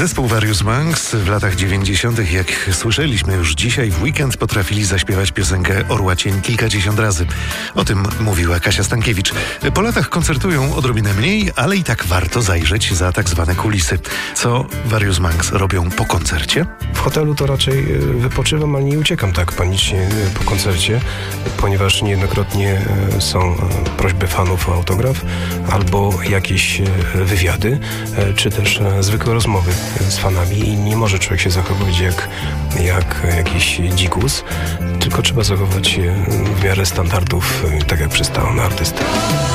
Zespół Various Monks w latach 90., jak słyszeliśmy już dzisiaj w weekend, potrafili zaśpiewać piosenkę Orła Cień kilkadziesiąt razy. O tym mówiła Kasia Stankiewicz. Po latach koncertują odrobinę mniej, ale i tak warto zajrzeć za tak zwane kulisy. Co Various Monks robią po koncercie? W hotelu to raczej wypoczywam, ale nie uciekam tak panicznie po koncercie, ponieważ niejednokrotnie są prośby fanów o autograf albo jakieś wywiady, czy też zwykłe rozmowy z fanami i nie może człowiek się zachowywać jak jakiś dzikus, tylko trzeba zachowywać się w miarę standardów, tak jak przystało na artystę.